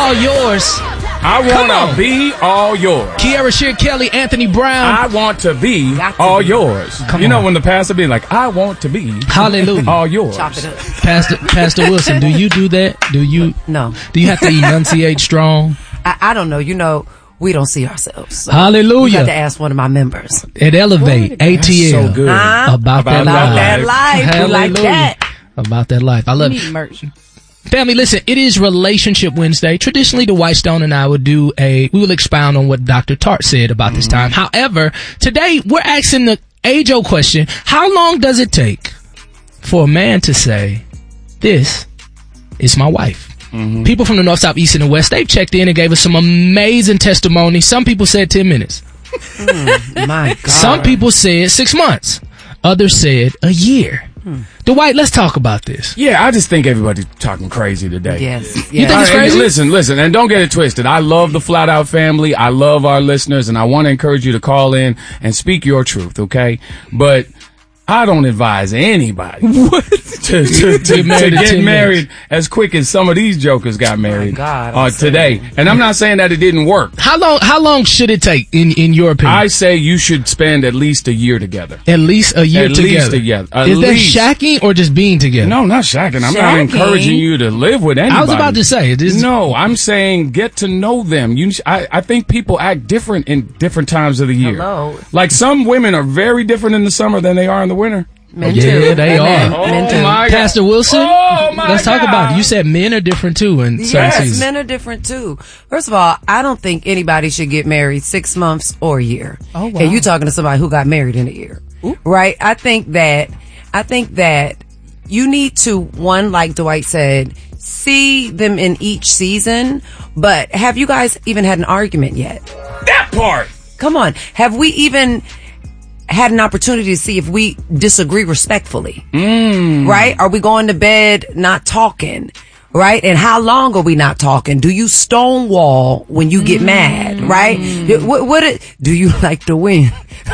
all yours. I want to be all yours. Kiara Shear Kelly, Anthony Brown. I want to be all yours. You know when the pastor be like, I want to be hallelujah all yours. Chop it up. Pastor Wilson, do you do that? No. Do you have to enunciate strong? I don't know. You know, we don't see ourselves. So hallelujah. you have to ask one of my members. At Elevate, ATL. So good. About that life. We like that. About that life. I love it. Merch. Family, listen, it is Relationship Wednesday. Traditionally, the White Stone and I we will expound on what Dr. Tart said about this time. However, today we're asking the age-old question, how long does it take for a man to say, this is my wife? People from the North, South, East, and the West, they've checked in and gave us some amazing testimony. Some people said 10 minutes. My God. Some people said 6 months. Others said a year. Dwight, let's talk about this. Yeah, I just think everybody's talking crazy today. Yes. You think it's crazy? Listen, and don't get it twisted. I love the Flat Out family. I love our listeners, and I want to encourage you to call in and speak your truth, okay? But I don't advise anybody to get married as quick as some of these jokers got married today. And I'm not saying that it didn't work. How long should it take in your opinion? I say you should spend at least a year together. At least a year together. Is that shacking or just being together? No, not shacking. I'm not encouraging you to live with anybody. I was about to say. No, I'm saying get to know them. I think people act different in different times of the year. Hello. Like some women are very different in the summer than they are in the winter. Men yeah, too. they are. Men too. Pastor Wilson, let's talk about it. You said men are different too in certain seasons. Men are different too. First of all, I don't think anybody should get married 6 months or a year. Oh, wow. And you talking to somebody who got married in a year. Ooh. Right? I think that you need to, one, like Dwight said, see them in each season, but have you guys even had an argument yet? That part! Come on. Have we even had an opportunity to see if we disagree respectfully? Right? Are we going to bed not talking? Right? And how long are we not talking? Do you stonewall when you get mad? Right? Do you like to win?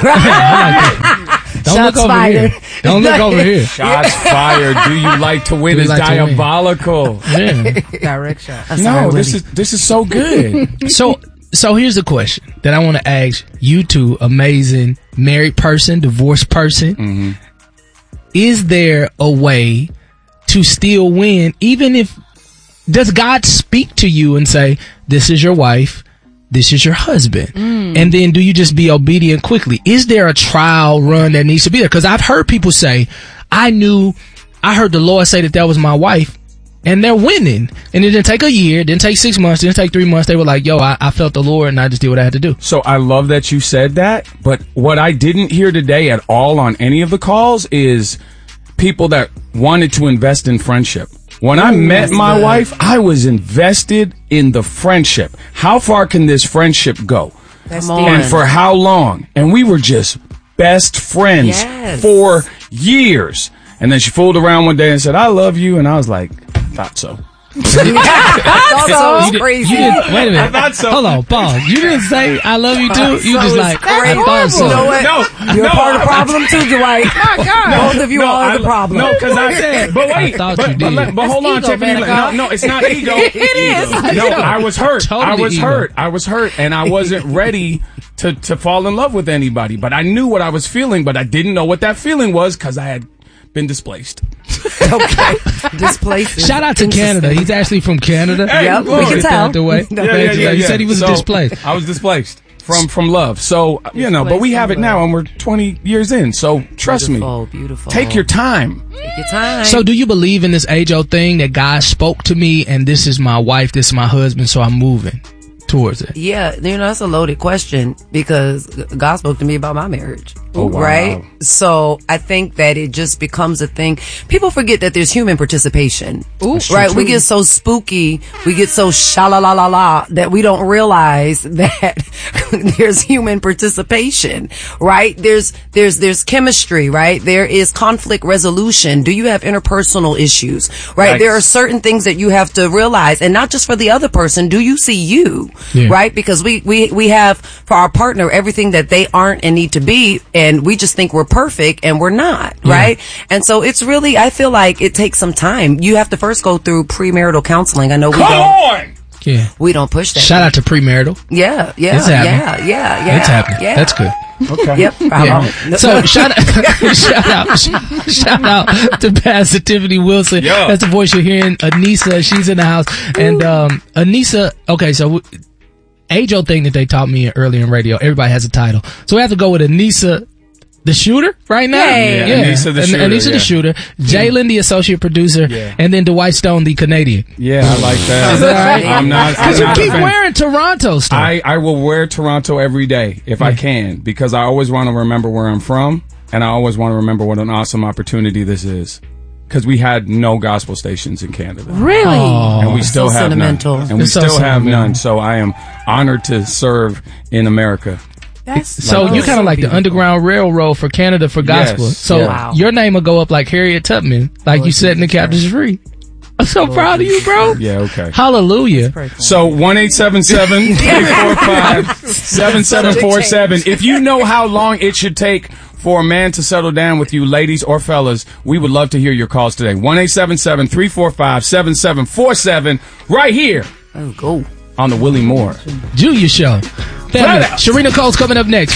Don't look over here. Don't look over here. Shots fired. Do you like to win? Is like diabolical. Yeah. Direct shot. No, this is so good. So here's the question that I want to ask you two amazing married person, divorced person. Is there a way to still win, even if, does God speak to you and say, this is your wife, this is your husband? And then do you just be obedient quickly? Is there a trial run that needs to be there? Because I've heard people say, I heard the Lord say that was my wife. And they're winning. And it didn't take a year, it didn't take 6 months, it didn't take 3 months. They were like, yo, I felt the Lord and I just did what I had to do. So I love that you said that. But what I didn't hear today at all on any of the calls is people that wanted to invest in friendship. When I met my wife, I was invested in the friendship. How far can this friendship go? And for how long? And we were just best friends for years. And then she fooled around one day and said, I love you. And I was like, thought so. That's so crazy. Wait a minute. I thought so. Hold on, pause. You didn't say I love you too. You just like, I thought so. You know what? You're part of the problem too, Dwight. My God. Both of you are the problem. No, because I said, but wait. I thought you did. But hold on, Tiffany. No, it's not ego. It is. No, I was hurt. Totally I was hurt, and I wasn't ready to fall in love with anybody. But I knew what I was feeling, but I didn't know what that feeling was because I had been displaced. Okay. Displaced. Shout out to Canada. He's actually from Canada. Yep, we can tell. You said he was displaced. I was displaced from love. So, but we have it now and we're 20 years in. So trust me. Beautiful. Take your time. Take your time. So do you believe in this age-old thing that God spoke to me and this is my wife, this is my husband, so I'm moving towards it? Yeah, that's a loaded question because God spoke to me about my marriage. Oh, wow. Right? So I think that it just becomes a thing. People forget that there's human participation. Ooh, right? We get so spooky, we get so sha-la-la-la-la that we don't realize that there's human participation, right? There's chemistry, right? There is conflict resolution. Do you have interpersonal issues, right? There are certain things that you have to realize, and not just for the other person. Do you see you, right? Because we have for our partner everything that they aren't and need to be, and we just think we're perfect and we're not, right? And so it's really, I feel like it takes some time. You have to first go through premarital counseling. I know we don't. Yeah. We don't push that. Shout out to premarital. Yeah. It's happening. Yeah. It's happening. Yeah. That's good. Okay. Yep. Yeah. So shout out to Pastor Tiffany Wilson. Yo. That's the voice you're hearing. Anissa, she's in the house. And Anissa, okay, so age-old thing that they taught me earlier in radio, everybody has a title. So we have to go with Anissa the shooter right now. Yay. Yeah, Anissa the shooter. Anissa the shooter. Jalen the associate producer. Yeah. And then Dwight Stone the Canadian. Yeah, I like that. Is that right? I'm not Because you a keep fan. wearing Toronto stuff. I will wear Toronto every day if I can, because I always want to remember where I'm from, and I always want to remember what an awesome opportunity this is. Because we had no gospel stations in Canada. Really? And we still So have sentimental. none. And we It's so still have sentimental. none. So I am honored to serve in America. So you're kind of like the Underground Railroad for Canada for gospel. Yes, So yeah. Wow. your name will go up like Harriet Tubman, like you setting the captives free. I'm so proud of you, bro. Yeah, okay. Hallelujah. So 1-877-345-7747. If you know how long it should take for a man to settle down with you, ladies or fellas, we would love to hear your calls today. 1-877-345-7747 right here Oh, go. on the Willie Moore. Julia Show. Family, Sharina Cole's coming up next.